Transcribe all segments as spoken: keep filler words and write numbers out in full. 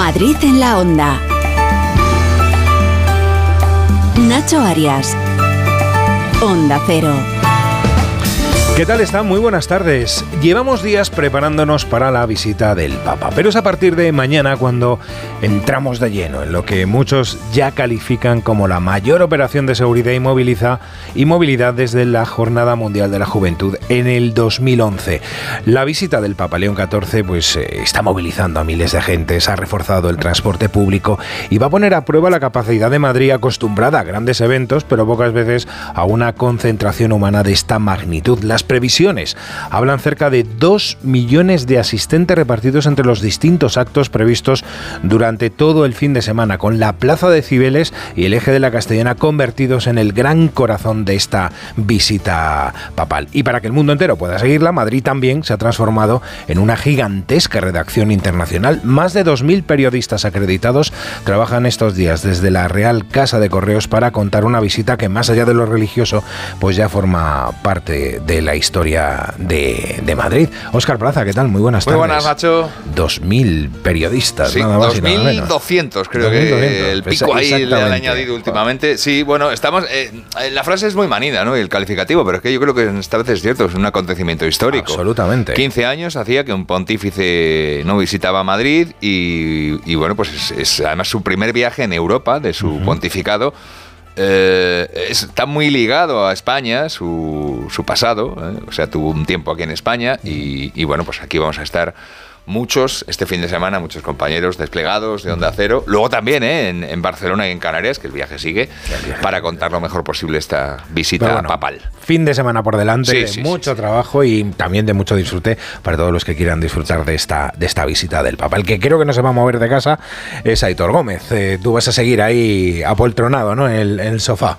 Madrid en la Onda. Nacho Arias. Onda Cero. ¿Qué tal están? Muy buenas tardes. Llevamos días preparándonos para la visita del Papa, pero es a partir de mañana cuando entramos de lleno en lo que muchos ya califican como la mayor operación de seguridad y, moviliza, y movilidad desde la Jornada Mundial de la Juventud en el dos mil once. La visita del Papa León catorce pues, eh, está movilizando a miles de gentes, ha reforzado el transporte público y va a poner a prueba la capacidad de Madrid, acostumbrada a grandes eventos, pero pocas veces a una concentración humana de esta magnitud. Las previsiones hablan cerca de dos millones de asistentes repartidos entre los distintos actos previstos durante todo el fin de semana, con la Plaza de Cibeles y el Eje de la Castellana convertidos en el gran corazón de esta visita papal. Y para que el mundo entero pueda seguirla, Madrid también se ha transformado en una gigantesca redacción internacional. Más de dos mil periodistas acreditados trabajan estos días desde la Real Casa de Correos para contar una visita que, más allá de lo religioso, pues ya forma parte de la historia de, de Madrid. Óscar Plaza, ¿qué tal? Muy buenas tardes. Muy buenas, Nacho. Dos mil periodistas, sí, nada más y nada menos. dos mil doscientos creo dos mil doscientos, que el pico ahí le han añadido últimamente. Sí, bueno, estamos... Eh, la frase es muy manida, ¿no? Y el calificativo, pero es que yo creo que esta vez es cierto, es un acontecimiento histórico. Absolutamente. quince años hacía que un pontífice no visitaba Madrid y, y bueno, pues es, es además su primer viaje en Europa de su uh-huh. pontificado. Eh, está muy ligado a España, su, su pasado, ¿eh? O sea, tuvo un tiempo aquí en España y, y bueno, pues aquí vamos a estar muchos este fin de semana, muchos compañeros desplegados de Onda Cero, luego también ¿eh? en, en Barcelona y en Canarias, que el viaje sigue, el viaje. para contar lo mejor posible esta visita bueno, papal. Fin de semana por delante, sí, de sí, mucho sí, trabajo sí. y también de mucho disfrute para todos los que quieran disfrutar de esta, de esta visita del Papa. El que creo que no se va a mover de casa es Aitor Gómez. Eh, tú vas a seguir ahí apoltronado, ¿no? en el, en el sofá.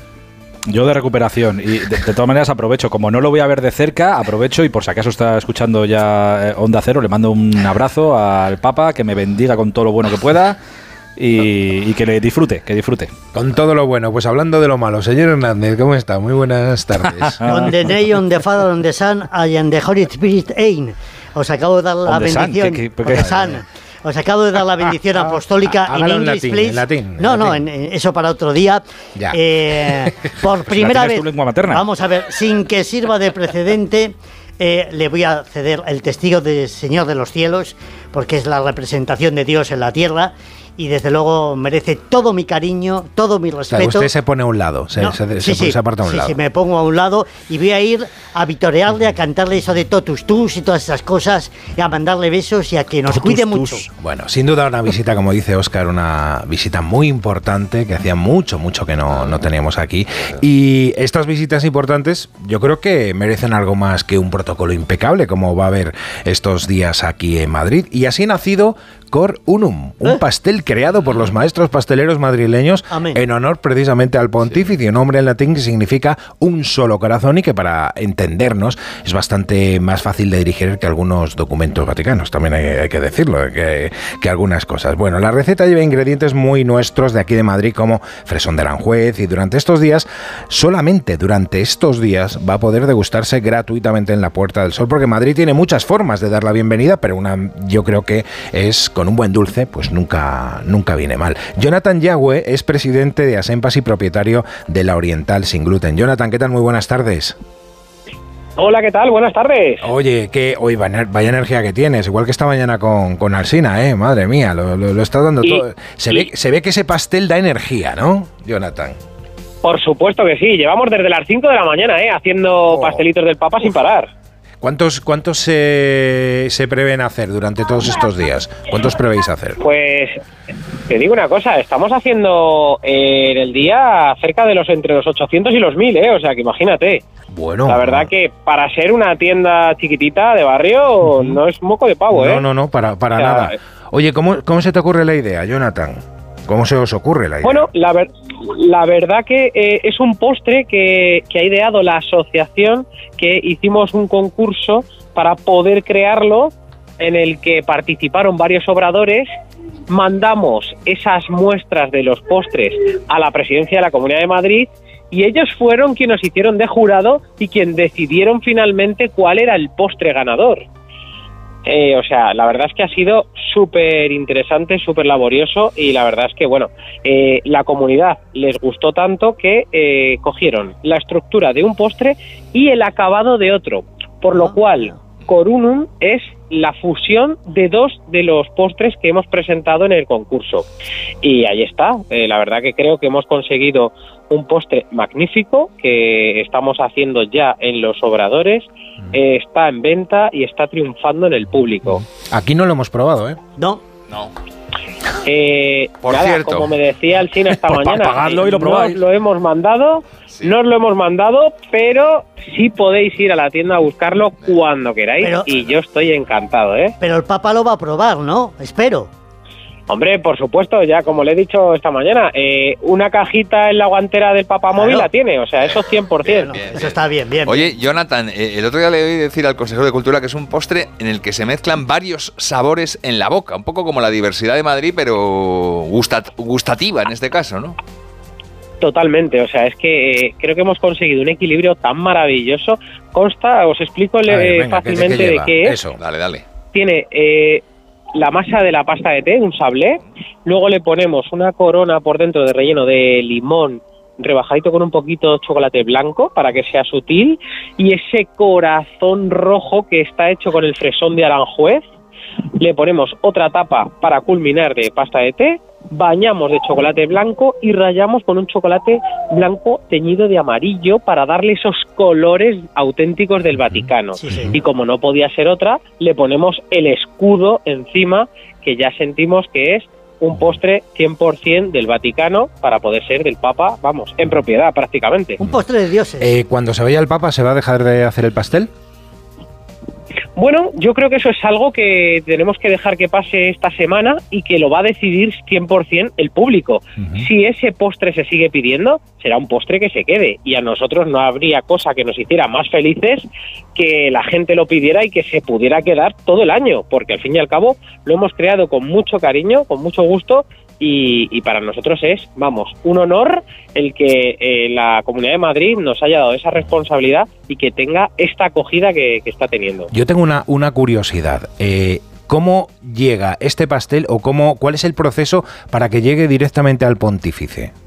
Yo de recuperación y de, de todas maneras aprovecho, como no lo voy a ver de cerca, aprovecho y por si acaso está escuchando ya Onda Cero, le mando un abrazo al Papa, que me bendiga con todo lo bueno que pueda y, y que le disfrute, que disfrute. Con todo lo bueno, pues hablando de lo malo, señor Hernández, ¿cómo está? Muy buenas tardes. On the day, on the Father, on the Son, I am the Holy Spirit Ain. Os acabo de dar la bendición. ¿Qué, qué, qué? Os acabo de dar la bendición apostólica en English, latín, please. En latín, no, en no, latín. En, en eso para otro día. Ya. Eh, por primera vez, tu lengua materna. Vamos a ver, sin que sirva de precedente, eh, le voy a ceder el testigo del Señor de los cielos, porque es la representación de Dios en la tierra. Y desde luego merece todo mi cariño, todo mi respeto. O sea, usted se pone a un lado, se, no, se, sí, se, sí, se aparta a un sí, lado. Sí, me pongo a un lado y voy a ir a vitorearle, a cantarle eso de totus tus y todas esas cosas, y a mandarle besos y a que nos totus cuide mucho. Tus. Bueno, sin duda una visita, como dice Óscar, una visita muy importante, que hacía mucho, mucho que no, no teníamos aquí. Y estas visitas importantes yo creo que merecen algo más que un protocolo impecable, como va a haber estos días aquí en Madrid. Y así ha nacido Cor Unum, un ¿Eh? pastel creado por los maestros pasteleros madrileños. Amén. En honor precisamente al pontífice, sí. un nombre en latín que significa un solo corazón y que, para entendernos, es bastante más fácil de dirigir que algunos documentos vaticanos, también hay, hay que decirlo, que, que algunas cosas. Bueno, la receta lleva ingredientes muy nuestros de aquí de Madrid, como fresón de Aranjuez, y durante estos días, solamente durante estos días, va a poder degustarse gratuitamente en la Puerta del Sol, porque Madrid tiene muchas formas de dar la bienvenida, pero una yo creo que es con un buen dulce, pues nunca, nunca viene mal. Jonathan Yagüe es presidente de Asempas y propietario de La Oriental Sin Gluten. Jonathan, ¿qué tal? Muy buenas tardes. Hola, ¿qué tal? Buenas tardes. Oye, que hoy vaya, vaya energía que tienes, igual que esta mañana con, con Alsina, ¿eh? Madre mía, lo, lo, lo está dando y, todo. Se, y, ve, se ve que ese pastel da energía, ¿no, Jonathan? Por supuesto que sí, llevamos desde las cinco de la mañana, ¿eh? Haciendo oh. pastelitos del Papa Uf. sin parar. ¿Cuántos, cuántos se, se prevén hacer durante todos estos días? ¿Cuántos prevéis hacer? Pues te digo una cosa, estamos haciendo eh, en el día cerca de los entre los ochocientos y los mil, ¿eh? O sea que imagínate. Bueno. La verdad no. que para ser una tienda chiquitita de barrio uh-huh. no es moco de pavo, ¿eh? No, no, no, para, para o sea, nada. Oye, ¿cómo, ¿cómo se te ocurre la idea, Jonathan? ¿Cómo se os ocurre la idea? Bueno, la, ver, la verdad que eh, es un postre que, que ha ideado la asociación, que hicimos un concurso para poder crearlo, en el que participaron varios obradores. Mandamos esas muestras de los postres a la presidencia de la Comunidad de Madrid y ellos fueron quienes nos hicieron de jurado y quien decidieron finalmente cuál era el postre ganador. Eh, o sea, la verdad es que ha sido súper interesante, súper laborioso y la verdad es que, bueno, eh, la comunidad les gustó tanto que eh, cogieron la estructura de un postre y el acabado de otro, por lo cual Corunum es la fusión de dos de los postres que hemos presentado en el concurso. Y ahí está, eh, la verdad que creo que hemos conseguido un postre magnífico que estamos haciendo ya en los obradores, eh, está en venta y está triunfando en el público. Aquí no lo hemos probado, ¿eh? No. No. Eh, Por nada, cierto. como me decía el China esta Pues pa- mañana, pagadlo y lo no probáis. os lo hemos mandado, Sí. no os lo hemos mandado, pero sí podéis ir a la tienda a buscarlo cuando queráis Pero- y yo estoy encantado, ¿eh? Pero el Papa lo va a probar, ¿no? Espero. Hombre, por supuesto, ya como le he dicho esta mañana, eh, una cajita en la guantera del papamóvil Claro. la tiene, o sea, eso cien por ciento. Bueno, bien, eso bien. está bien, bien. Oye, Jonathan, eh, el otro día le oí decir al consejero de Cultura que es un postre en el que se mezclan varios sabores en la boca, un poco como la diversidad de Madrid, pero gustat- gustativa en este caso, ¿no? Totalmente, o sea, es que eh, creo que hemos conseguido un equilibrio tan maravilloso. Consta, os explico A ver, eh, venga, ¿qué- fácilmente qué de lleva? qué es. Eso. Dale, dale. Tiene eh, la masa de la pasta de té, un sablé, luego le ponemos una corona por dentro de relleno de limón rebajadito con un poquito de chocolate blanco para que sea sutil, y ese corazón rojo que está hecho con el fresón de Aranjuez. Le ponemos otra tapa para culminar de pasta de té, bañamos de chocolate blanco y rallamos con un chocolate blanco teñido de amarillo para darle esos colores auténticos del Vaticano. Sí, sí. Y como no podía ser otra, le ponemos el escudo encima, que ya sentimos que es un postre cien por ciento del Vaticano para poder ser del Papa, vamos, en propiedad prácticamente. Un postre de dioses. Eh, cuando se vaya el Papa, ¿se va a dejar de hacer el pastel? Bueno, yo creo que eso es algo que tenemos que dejar que pase esta semana y que lo va a decidir cien por ciento el público. Ujú. Si ese postre se sigue pidiendo, será un postre que se quede, y a nosotros no habría cosa que nos hiciera más felices que la gente lo pidiera y que se pudiera quedar todo el año, porque al fin y al cabo lo hemos creado con mucho cariño, con mucho gusto, y, y para nosotros es, vamos, un honor el que eh, la Comunidad de Madrid nos haya dado esa responsabilidad y que tenga esta acogida que, que está teniendo. Yo tengo una, una curiosidad. Eh, ¿Cómo llega este pastel o cómo, cuál es el proceso para que llegue directamente al pontífice?